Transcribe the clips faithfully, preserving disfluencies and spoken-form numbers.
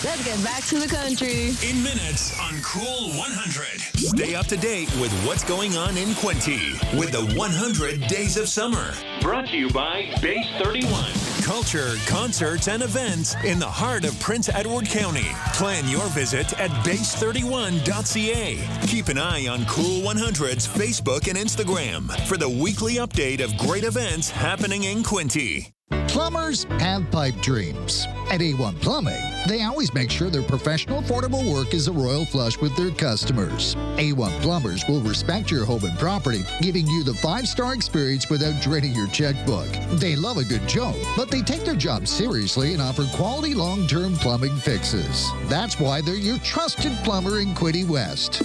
Let's get back to the country. In minutes on Cool one hundred. Stay up to date with what's going on in Quinte with the one hundred Days of Summer. Brought to you by Base thirty-one. Culture, concerts, and events in the heart of Prince Edward County. Plan your visit at base thirty-one dot c a. Keep an eye on Cool one hundred's Facebook and Instagram for the weekly update of great events happening in Quinte. Plumbers have pipe dreams. At A one Plumbing, they always make sure their professional, affordable work is a royal flush with their customers. A one Plumbers will respect your home and property, giving you the five-star experience without draining your checkbook. They love a good joke, but they take their job seriously and offer quality long-term plumbing fixes. That's why they're your trusted plumber in Quinte West.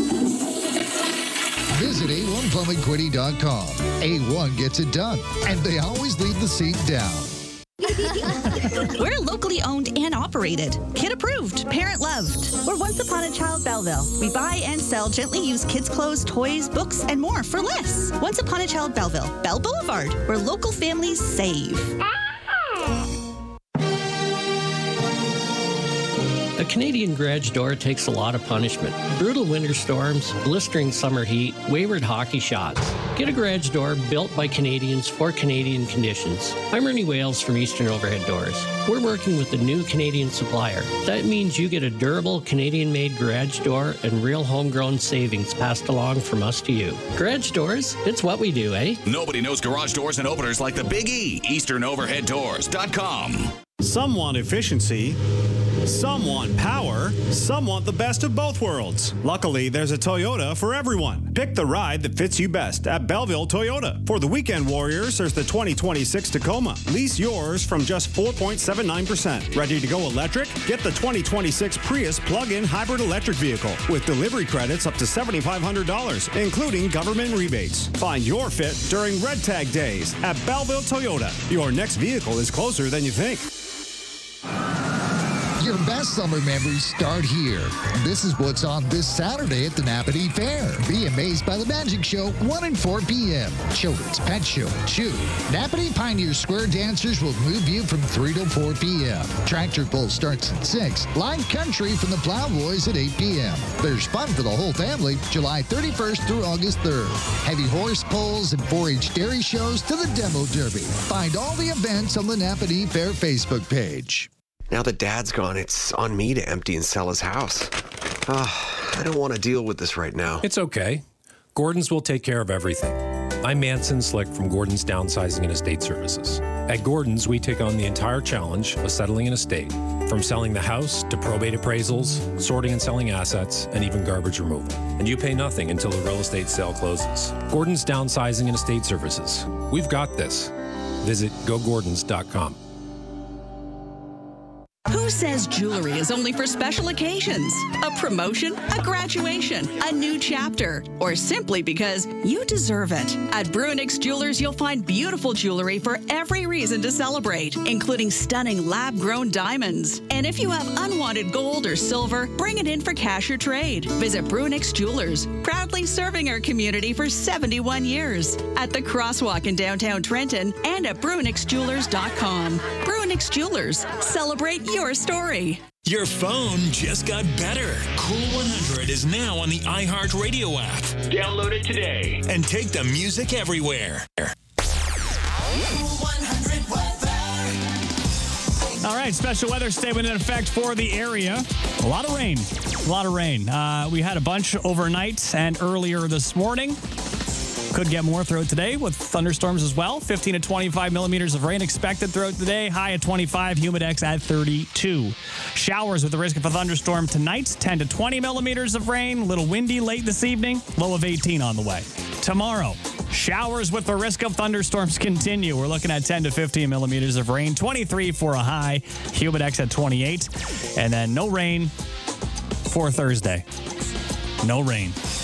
Visit A one plumbing quinte dot com. A one gets it done, and they always leave the seat down. We're locally owned and operated. Kid approved, parent loved. We're Once Upon a Child Belleville. We buy and sell gently used kids' clothes, toys, books, and more for less. Once Upon a Child Belleville, Bell Boulevard, where local families save. A Canadian garage door takes a lot of punishment. Brutal winter storms, blistering summer heat, wayward hockey shots. Get a garage door built by Canadians for Canadian conditions. I'm Ernie Wales from Eastern Overhead Doors. We're working with a new Canadian supplier. That means you get a durable Canadian-made garage door and real homegrown savings passed along from us to you. Garage doors, it's what we do, eh? Nobody knows garage doors and openers like the Big E. Eastern Overhead Doors dot com. Some want efficiency. Some want power, some want the best of both worlds. Luckily, there's a Toyota for everyone. Pick the ride that fits you best at Belleville Toyota. For the weekend warriors, there's the twenty twenty-six Tacoma. Lease yours from just four point seven nine percent. Ready to go electric? Get the twenty twenty-six Prius plug-in hybrid electric vehicle with delivery credits up to seven thousand five hundred dollars, including government rebates. Find your fit during Red Tag Days at Belleville Toyota. Your next vehicle is closer than you think. Your best summer memories start here. This is what's on this Saturday at the Napanee Fair. Be amazed by the magic show, one and four p.m. Children's Pet Show at two. Napanee Pioneer Square dancers will move you from three to four p.m. Tractor pull starts at six. Live country from the Plowboys at eight p.m. There's fun for the whole family, July thirty-first through August third. Heavy horse pulls and four H dairy shows to the Demo Derby. Find all the events on the Napanee Fair Facebook page. Now that Dad's gone, it's on me to empty and sell his house. Oh, I don't want to deal with this right now. It's okay. Gordon's will take care of everything. I'm Manson Slick from Gordon's Downsizing and Estate Services. At Gordon's, we take on the entire challenge of settling an estate, from selling the house to probate appraisals, sorting and selling assets, and even garbage removal. And you pay nothing until the real estate sale closes. Gordon's Downsizing and Estate Services. We've got this. Visit go gordons dot com. Who says jewelry is only for special occasions? A promotion, a graduation, a new chapter, or simply because you deserve it? At Bruinix Jewelers, you'll find beautiful jewelry for every reason to celebrate, including stunning lab-grown diamonds. And if you have unwanted gold or silver, bring it in for cash or trade. Visit Bruinix Jewelers, proudly serving our community for seventy-one years. At the Crosswalk in downtown Trenton and at Bruinix Jewelers dot com. Bruinix Jewelers, celebrate your story. Your phone just got better. Cool one hundred is now on the iHeartRadio app. Download it today and take the music everywhere. Cool one hundred weather. All right, special weather statement in effect for the area. A lot of rain. A lot of rain. Uh, we had a bunch overnight and earlier this morning. Could get more throughout today with thunderstorms as well. fifteen to twenty-five millimeters of rain expected throughout the day. High at twenty-five, humidex at thirty-two. Showers with the risk of a thunderstorm tonight. ten to twenty millimeters of rain. Little windy late this evening. Low of eighteen on the way. Tomorrow, showers with the risk of thunderstorms continue. We're looking at ten to fifteen millimeters of rain. twenty-three for a high. Humidex at twenty-eight. And then no rain for Thursday. No rain.